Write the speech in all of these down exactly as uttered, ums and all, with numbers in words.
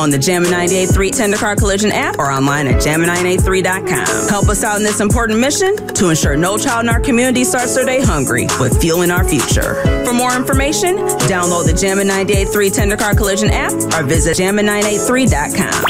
on the Jammin' ninety-eight point three Tender Car Collision app or online at jammin nine eight three dot com. Help us out in this important mission to ensure no child in our community starts their day hungry with fueling our future. For more information, download the Jammin' ninety-eight point three Tender Car Collision app or visit jammin nine eight three dot com.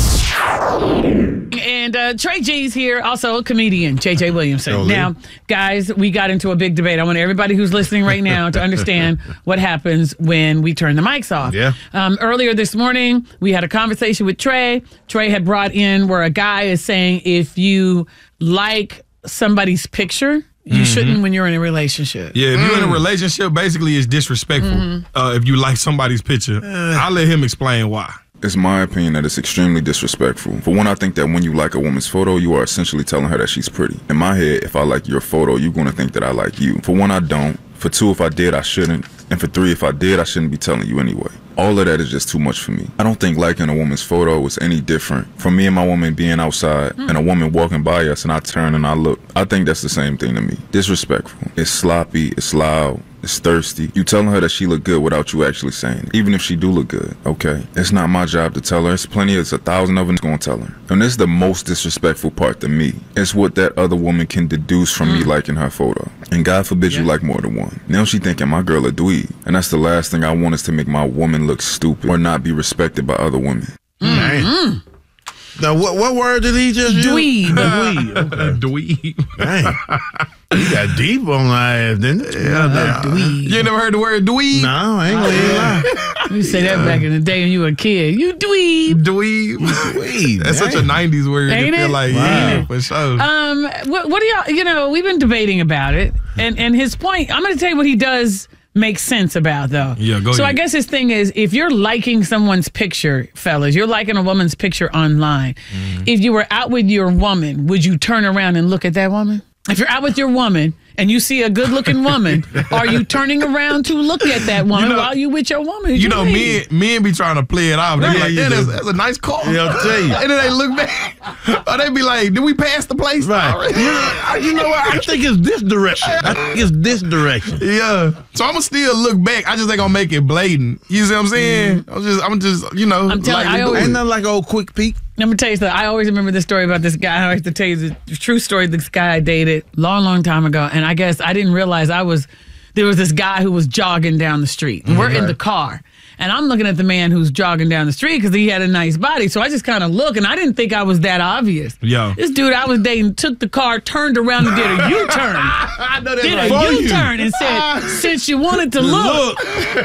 And uh, Trey G's here, also a comedian, J J Williamson. Hello. Now, guys, we got into a big debate. I want everybody who's listening right now to understand what happens when we turn the mics off. Yeah. Um, earlier this morning, we had a conversation with Trey. Trey had brought in where a guy is saying if you like somebody's picture, you mm-hmm. shouldn't when you're in a relationship. Yeah, if mm. you're in a relationship, basically it's disrespectful mm-hmm. uh, if you like somebody's picture. Uh, I'll let him explain why. It's my opinion that it's extremely disrespectful. For one, I think that when you like a woman's photo, you are essentially telling her that she's pretty. In my head, if I like your photo, you're going to think that I like you. For one, I don't. For two, if I did, I shouldn't. And for three, if I did, I shouldn't be telling you anyway. All of that is just too much for me. I don't think liking a woman's photo is any different from me and my woman being outside mm. and a woman walking by us and I turn and I look. I think that's the same thing to me. Disrespectful. It's sloppy. It's loud. It's thirsty. You telling her that she look good without you actually saying it. Even if she do look good, okay? It's not my job to tell her. It's plenty, it's a thousand of them gonna tell her. And this is the most disrespectful part to me. It's what that other woman can deduce from mm. me liking her photo. And God forbid yeah. you like more than one. Now she thinking my girl a dweeb. And that's the last thing I want is to make my woman look stupid or not be respected by other women. Mm-hmm. Now, what what word did he just use? Dweeb. Dweeb. Okay. Dweeb. Dang. You got deep on my ass, didn't it? Yeah, yeah. Dweeb. You ain't never heard the word dweeb? No, I ain't gonna oh, lie. You say that back in the day when you were a kid. You dweeb. Dweeb. Dweeb. That's dang. such a nineties word. Ain't you feel it? like, wow. yeah, for sure. Um, what, what do y'all, you know, we've been debating about it. And, and his point, I'm going to tell you what he does make sense about, though. Yeah, go So ahead. I guess his thing is, if you're liking someone's picture, fellas, you're liking a woman's picture online. Mm-hmm. If you were out with your woman, would you turn around and look at that woman? If you're out with your woman and you see a good-looking woman, are you turning around to look at that woman you know, while you with your woman? You, you know, men, men be trying to play it off. They be Right, like, yeah, yeah, that's, do. that's a nice car. Yeah, I'll tell you. And then they look back. Or they be like, did we pass the place? Right. already? You know, you know what? I think it's this direction. I think it's this direction. Yeah. So I'm going to still look back. I just ain't going to make it blatant. You see what I'm saying? Mm. I'm just, I'm just, you know. I'm telling like you, I always, Ain't nothing like old quick peek. Let me tell you something. I always remember this story about this guy. I like to tell you the true story. This guy I dated long, long time ago. And I guess I didn't realize I was, there was this guy who was jogging down the street. And we're Okay. in the car. And I'm looking at the man who's jogging down the street because he had a nice body. So I just kind of look, and I didn't think I was that obvious. Yo. This dude I was dating took the car, turned around and did a U-turn. I know that's Did right. a U-turn and said, since you wanted to look.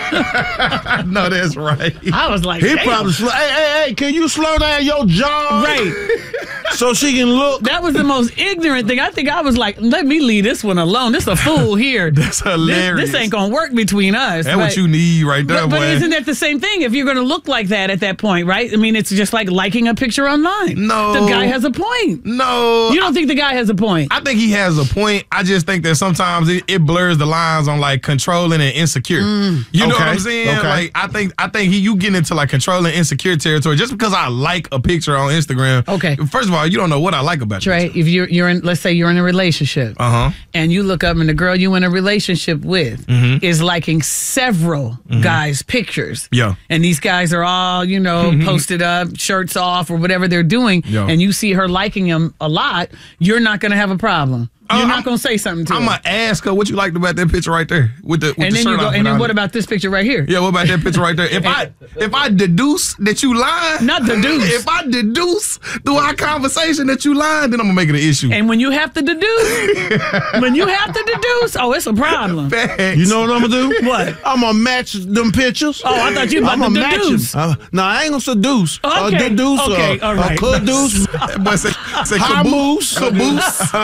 I know that's right. I was like, He damn. probably slow. Hey, hey, hey, can you slow down your jog? Right. So she can look. That was the most ignorant thing. I think I was like, let me leave this one alone. This a fool here. That's hilarious. This, this ain't gonna work between us. That's but, what you need right there, but, but boy. isn't that the same thing? If you're gonna look like that at that point, right? I mean, it's just like liking a picture online. No. The guy has a point. No. You don't think the guy has a point? I think he has a point. I just think that sometimes it, it blurs the lines on like controlling and insecure. Mm. You know Okay. what I'm saying? Okay. Like I think I think he you get into like controlling insecure territory just because I like a picture on Instagram. Okay. First of all, you don't know what I like about Trey, this. if you're you're in, let's say you're in a relationship, Uh huh. and you look up and the girl you in a relationship with Mm-hmm. is liking several guys' pictures. Yeah. And these guys are all, you know, posted up, shirts off, or whatever they're doing, Yeah. and you see her liking them a lot, you're not going to have a problem. You're Uh, not I'm- going to say something to I'm her. gonna ask her what you liked about that picture right there with the with And the then shirt you go, off and then all what that. about this picture right here? Yeah, what about that picture right there? If I if I deduce that you lying, Not deduce. If I deduce through our conversation that you lying, then I'm gonna make it an issue. And when you have to deduce, when you have to deduce, oh, it's a problem. Facts. You know what I'm gonna do? What? I'm gonna match them pictures. Oh, I thought you about I'm to gonna match deduce. them. Uh, no, I ain't gonna seduce. Okay. Uh, deduce. Okay, uh, all right. Uh, caduce. That boy say, say High caboose. moose. Caboose.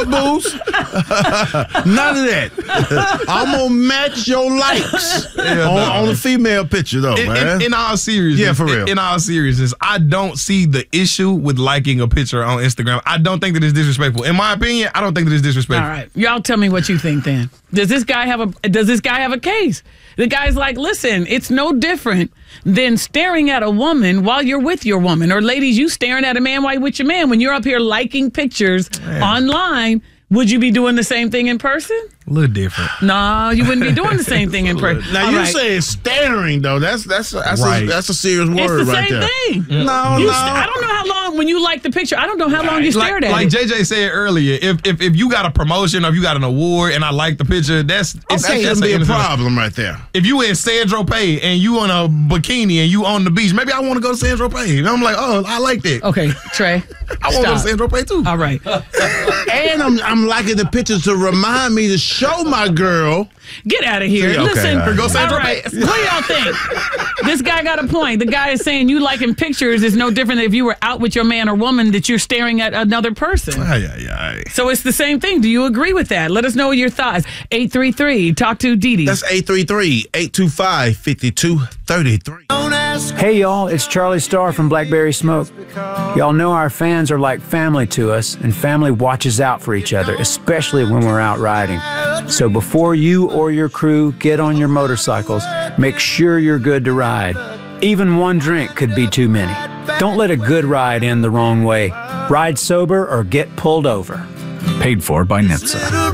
Uh, caboose. None of that. I'm gonna match your likes Yeah, on, no. on the female picture, though, In, man. in, in all seriousness, Yeah, for real. In, in all seriousness, I don't see the issue with liking a picture on Instagram. I don't think that it's disrespectful. In my opinion, I don't think that it's disrespectful. All right, y'all tell me what you think then. Does this guy have a Does this guy have a case? The guy's like, listen, it's no different than staring at a woman while you're with your woman, or ladies, you staring at a man while you're with your man. When you're up here liking pictures Man. online, would you be doing the same thing in person? A little different. No, you wouldn't be doing the same thing in person. Now All you right. saying staring though? That's that's that's Right. a, that's a serious It's word the right same there. thing. No, You no. st- I don't know how long when you like the picture. I don't know how long you Like, stared at like it. J J said earlier, if, if if you got a promotion or if you got an award and I like the picture, that's it's, Okay, that's it'll be a innocent- problem right there. If you in San Tropez and you in a bikini and you on the beach, maybe I want to go to San Tropez. And I'm like, oh, I like that. Okay, Trey. I want to go to stop. San Tropez too. All right. And I'm I'm liking the pictures to remind me to show my girl. Get out of here. Okay, Listen, all right. Go San all right. Tropez. What do y'all think? This guy got a point. The guy is saying you liking pictures is no different than if you were out with your man or woman that you're staring at another person. Ay, ay, ay. So it's the same thing. Do you agree with that? Let us know your thoughts. eight three three, talk to Dee Dee. That's eight three three, eight two five, five two three three. Hey y'all, it's Charlie Starr from Blackberry Smoke. Y'all know our fans are like family to us, and family watches out for each other, especially when we're out riding. So before you or your crew get on your motorcycles, make sure you're good to ride. Even one drink could be too many. Don't let a good ride end the wrong way. Ride sober or get pulled over. Paid for by N H T S A.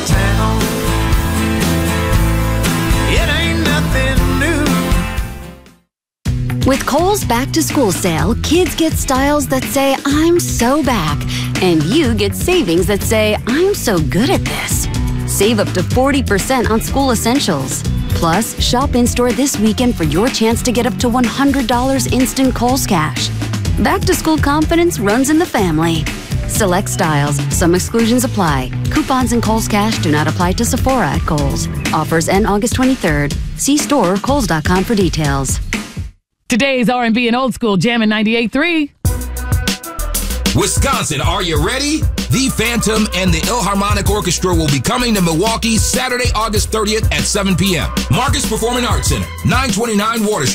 With Kohl's Back to School sale, kids get styles that say, I'm so back. And you get savings that say, I'm so good at this. Save up to forty percent on school essentials. Plus, shop in-store this weekend for your chance to get up to one hundred dollars instant Kohl's cash. Back to school confidence runs in the family. Select styles. Some exclusions apply. Coupons and Kohl's cash do not apply to Sephora at Kohl's. Offers end August twenty-third. See store or kohls dot com for details. Today's R and B and old school jamming ninety-eight point three. Wisconsin, are you ready? The Phantom and the Philharmonic Orchestra will be coming to Milwaukee Saturday, August thirtieth at seven p.m. Marcus Performing Arts Center, nine twenty-nine Water Street.